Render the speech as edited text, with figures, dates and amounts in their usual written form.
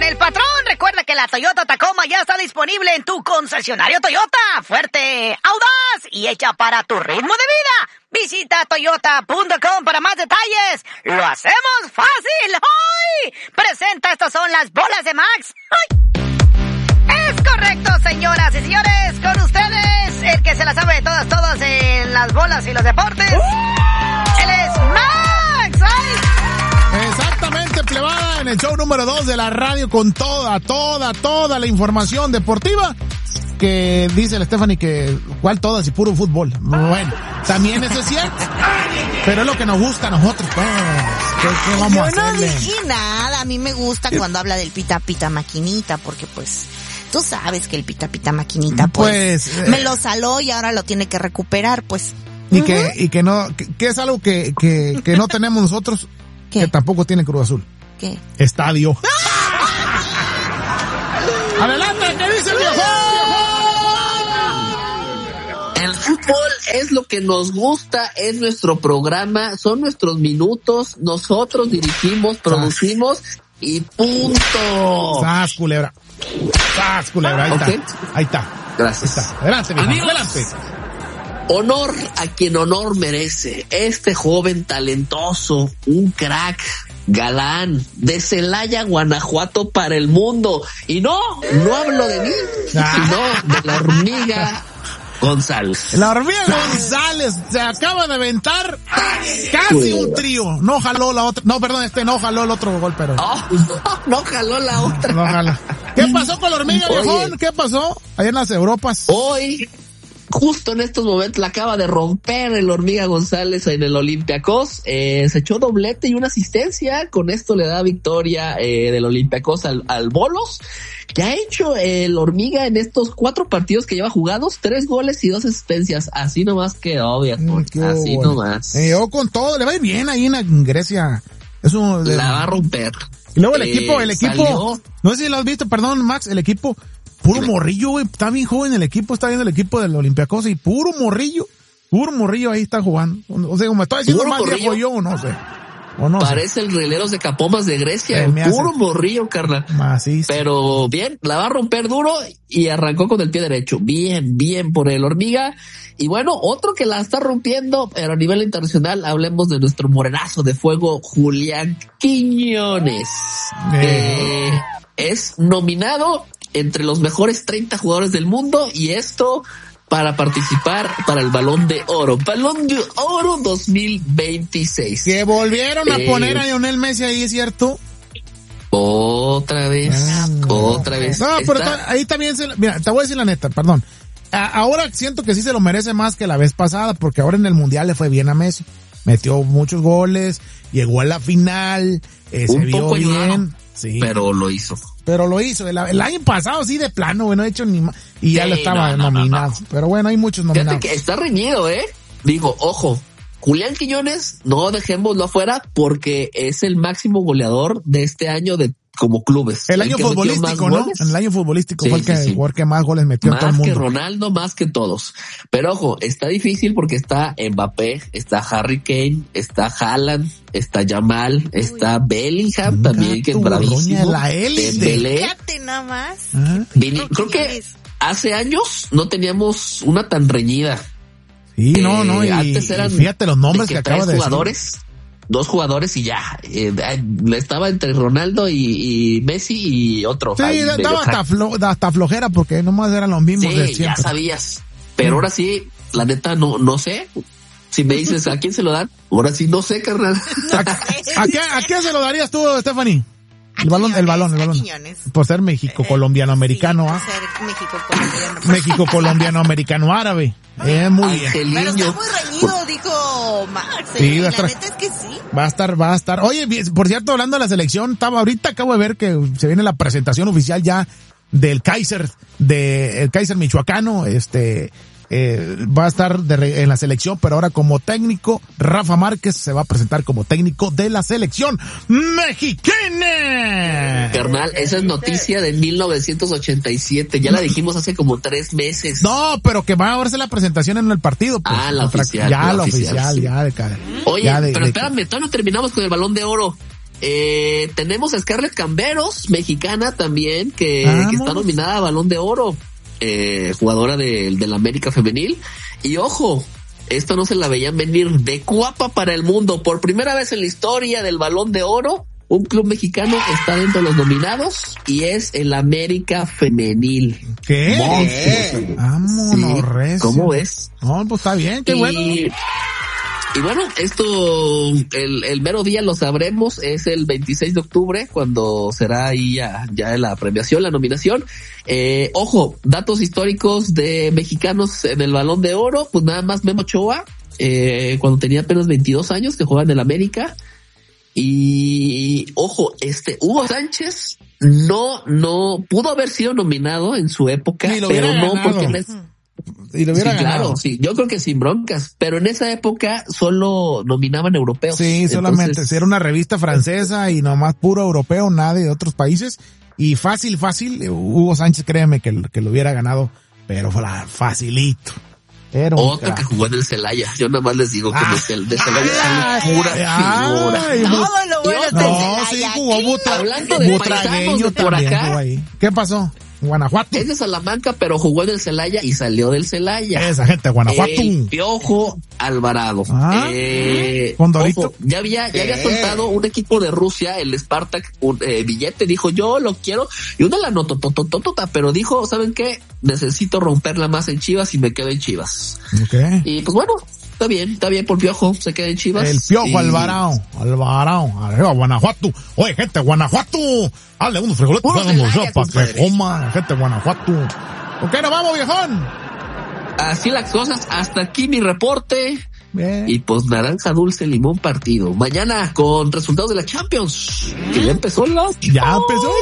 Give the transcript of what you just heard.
el patrón. Recuerda que la Toyota Tacoma ya está disponible en tu concesionario Toyota. Fuerte, audaz y hecha para tu ritmo de vida. Visita toyota.com para más detalles. ¡Lo hacemos fácil! ¡Hoy! Presenta, estas son las bolas de Max. ¡Ay! Es correcto, señoras y señores. Con ustedes, el que se la sabe de todas en las bolas y los deportes. Él es Max. ¡Ay! Exactamente, plebada, en el show número 2 de la radio con toda la información deportiva. Que dice la Stephanie que ¿cuál todas y puro fútbol? Bueno, también eso es cierto, pero es lo que nos gusta a nosotros, pues. ¿Qué vamos a hacerle? Yo no dije nada, a mí me gusta cuando habla del pita pita maquinita, porque pues tú sabes que el pita pita maquinita pues me lo saló y ahora lo tiene que recuperar, pues. Y que no, que es algo que no tenemos nosotros. ¿Qué? Que tampoco tiene Cruz Azul. ¿Qué? Estadio. Adelante, ¿qué dice el viejo? El fútbol es lo que nos gusta, es nuestro programa, son nuestros minutos, nosotros dirigimos, producimos y punto. ¡Sas, culebra! ¡Sas, culebra! Ahí está. Gracias. Ahí está. Adelante, viejo, adelante. Honor a quien honor merece. Este joven talentoso, un crack, galán, de Celaya, Guanajuato para el mundo. Y no hablo de mí, sino de la hormiga González. La hormiga González se acaba de aventar casi un trío. No jaló la otra. No, perdón, no jaló el otro gol, pero. No jaló la otra. No jala. ¿Qué pasó con la hormiga, viejón? ¿Qué pasó? Allá en las Europas. Hoy, justo en estos momentos, la acaba de romper el hormiga González en el Olympiacos. Se echó doblete y una asistencia. Con esto le da victoria del Olympiacos al Bolos. Que ha hecho el hormiga en estos 4 partidos que lleva jugados, 3 goles y 2 asistencias. Así nomás quedó, viejo. Así nomás. Yo con todo, le va a ir bien ahí en Grecia. Eso la va a romper. Y luego el equipo, salió. No sé si lo has visto, perdón, Max, el equipo, puro morrillo, güey. Está bien joven el equipo, está viendo el equipo del Olympiacos y puro morrillo ahí está jugando. O sea, como me estoy diciendo más viejo yo, no sé. ¿O no? Parece el Rieleros de Capomas de Grecia, puro morrillo, carnal. Macizo. Pero bien, la va a romper duro y arrancó con el pie derecho. Bien por el hormiga. Y bueno, otro que la está rompiendo, pero a nivel internacional, hablemos de nuestro morenazo de fuego, Julián Quiñones. Es nominado entre los mejores 30 jugadores del mundo y esto para participar para el Balón de Oro. Balón de Oro 2026. Que volvieron a poner a Lionel Messi ahí, ¿cierto? Otra vez. No, pero ahí también mira, te voy a decir la neta, perdón. Ahora siento que sí se lo merece más que la vez pasada, porque ahora en el Mundial le fue bien a Messi. Metió muchos goles, llegó a la final, se vio bien. Ayudado, sí. Pero lo hizo. El año pasado sí de plano, bueno, hecho ni más. Y ya lo estaba nominado. No. Pero bueno, hay muchos nominados. Fíjate que está reñido, Digo, ojo, Julián Quiñones, no dejémoslo afuera porque es el máximo goleador de este año como clubes. El año futbolístico, ¿no? En el año futbolístico fue el jugador que más goles metió en todo el mundo. Más que Ronaldo, más que todos. Pero ojo, está difícil porque está Mbappé, está Harry Kane, está Haaland, está Yamal, está Bellingham también, que es bravísimo. La élite. Fíjate nada más. Creo que hace años no teníamos una tan reñida. Sí, no, y antes eran, fíjate los nombres que acaba de decir. 2 jugadores y ya. Estaba entre Ronaldo y Messi y otro. Sí, daba hasta flojera porque nomás eran los mismos de siempre. Ya sabías. Pero ahora sí, la neta, no sé. Si me dices a quién se lo dan, ahora sí no sé, carnal. ¿A quién se lo darías tú, Stephanie? El balón. Por ser México-colombiano-americano, Por ser México-colombiano. México-colombiano-americano árabe. Muy bien. Pero está muy reñido, dijo Max. Sí, la neta es que sí. Va a estar. Oye, por cierto, hablando de la selección, ahorita acabo de ver que se viene la presentación oficial ya del Kaiser michoacano, va a estar en la selección, pero ahora como técnico. Rafa Márquez se va a presentar como técnico de la selección mexicana. Carnal, esa es noticia de 1987, ya la dijimos hace como 3 meses. No, pero que va a verse la presentación en el partido. Pues, la oficial. Ya de cara. Oye, pero espérame, todavía no terminamos con el Balón de Oro. tenemos a Scarlett Camberos, mexicana también, que está nominada a Balón de Oro, jugadora del América femenil. Y ojo, esto no se la veían venir, de guapa para el mundo. Por primera vez en la historia del Balón de Oro, un club mexicano está dentro de los nominados y es el América femenil. ¿Qué? Vámonos, sí. ¿Cómo ves? No, pues está bien, qué bueno. Y bueno, esto, el mero día lo sabremos, es el 26 de octubre, cuando será ahí ya la premiación, la nominación. Ojo, datos históricos de mexicanos en el Balón de Oro, pues nada más Memo Ochoa, cuando tenía apenas 22 años, que juega en el América. Y ojo, Hugo Sánchez no pudo haber sido nominado en su época, pero no porque y lo hubiera ganado. Claro, sí, yo creo que sin broncas, pero en esa época solo nominaban europeos. Sí, solamente, entonces, era una revista francesa y nomás puro europeo, nadie de otros países, y fácil, Hugo Sánchez, créeme que lo hubiera ganado, pero facilito. Era otro que jugó en el Celaya, yo nada más les digo que de Celaya sale pura figura. Todo lo bueno no, Celaya. Sí, jugó hablando de paisanos de por acá. ¿Qué pasó? Guanajuato. Es de Salamanca, pero jugó en el Celaya y salió del Celaya. Esa gente de Guanajuato. Piojo Alvarado. Condorito. Ya había soltado un equipo de Rusia, el Spartak, un billete, dijo yo lo quiero, y una la notó, pero dijo, ¿saben qué? Necesito romperla más en Chivas y me quedo en Chivas. Okay. Y pues bueno, está bien por Piojo, se queda en Chivas. El Piojo Alvarado, arriba Guanajuato. Oye, gente de Guanajuato, hazle unos frijolitos, háganos ya para que coma, gente de Guanajuato. ¿Ok, nos vamos, viejón? Así las cosas, hasta aquí mi reporte. Bien. Y pues naranja dulce limón partido. Mañana con resultados de la Champions. Que ya empezó.